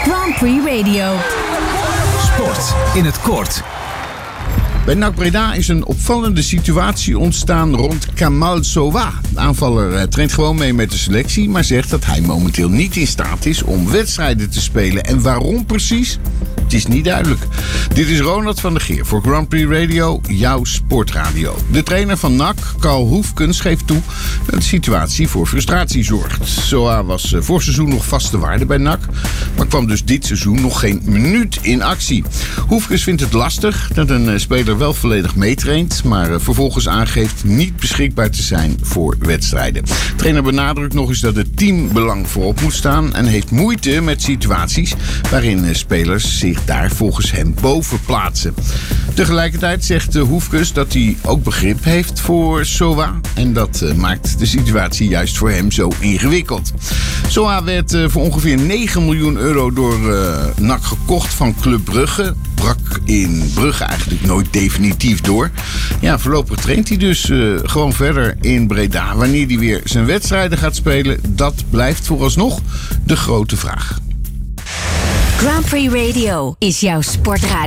Grand Prix Radio. Sport in het kort. Bij NAC Breda is een opvallende situatie ontstaan rond Kamal Sowah. De aanvaller traint gewoon mee met de selectie, maar zegt dat hij momenteel niet in staat is om wedstrijden te spelen. En waarom precies? Het is niet duidelijk. Dit is Ronald van der Geer voor Grand Prix Radio, jouw sportradio. De trainer van NAC, Karl Hoefkens, geeft toe dat de situatie voor frustratie zorgt. Sowah was vorig seizoen nog vaste waarde bij NAC, maar kwam dus dit seizoen nog geen minuut in actie. Hoefkens vindt het lastig dat een speler wel volledig meetraint, maar vervolgens aangeeft niet beschikbaar te zijn voor wedstrijden. De trainer benadrukt nog eens dat het teambelang voorop moet staan en heeft moeite met situaties waarin spelers zich daar volgens hem boven plaatsen. Tegelijkertijd zegt Hoefkens dat hij ook begrip heeft voor Sowah en dat maakt de situatie juist voor hem zo ingewikkeld. Sowah werd voor ongeveer 9 miljoen euro door NAC gekocht van Club Brugge. Brak in Brugge eigenlijk nooit definitief door. Ja, voorlopig traint hij dus gewoon verder in Breda. Wanneer hij weer zijn wedstrijden gaat spelen, dat blijft vooralsnog de grote vraag. Grand Prix Radio is jouw sportradio.